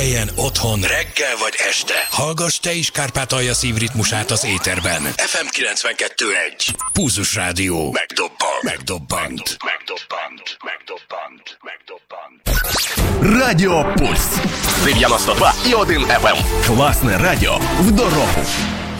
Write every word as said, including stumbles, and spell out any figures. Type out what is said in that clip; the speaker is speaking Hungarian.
Munkahelyen, otthon, reggel vagy este. Hallgass te is Kárpátalja szívritmusát az éterben. ef em kilencvenkettő egy. Pulzus Rádió. Megdobbant. Megdobbant. Megdobbant. Megdobbant. Megdobbant. Радіо Пульс. дев'яносто два і один еф ем. Класне радіо в дорогу.